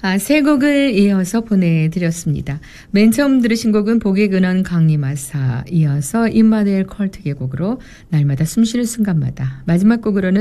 세 곡을 이어서 보내드렸습니다. 맨 처음 들으신 곡은 복의 근원 강림하사, 이어서 임마누엘 컬트의 곡으로 날마다 숨쉬는 순간마다, 마지막 곡으로는